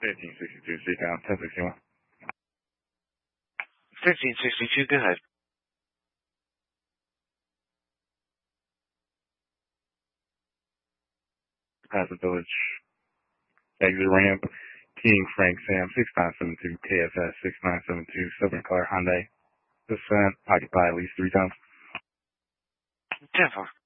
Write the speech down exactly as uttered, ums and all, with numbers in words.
fifteen sixty-two, sit down, ten sixty-one. fifteen sixty-two, go ahead. Passive Village, exit ramp, King Frank Sam, six nine seven two, K F S, six nine seven two, Southern Claire Hyundai, descent, occupy at least three times. ten four.